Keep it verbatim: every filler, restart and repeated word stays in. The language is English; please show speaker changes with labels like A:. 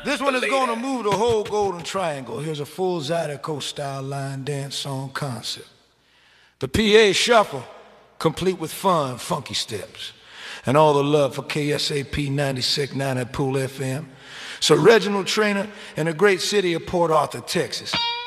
A: This one is gonna move the whole Golden Triangle. Here's a full Zydeco style line dance song concept. The P A shuffle, complete with fun, funky steps. And all the love for K S A P ninety-six point nine at Pool F M. Sir Reginald Trainer in the great city of Port Arthur, Texas.